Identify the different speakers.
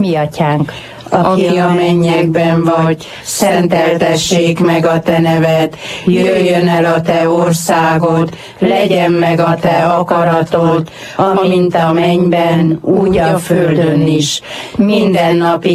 Speaker 1: Mi atyánk,
Speaker 2: aki a mennyekben vagy, szenteltessék meg a te neved, jöjjön el a te országod, legyen meg a te akaratod, amint a mennyben, úgy a földön is. Mindennapi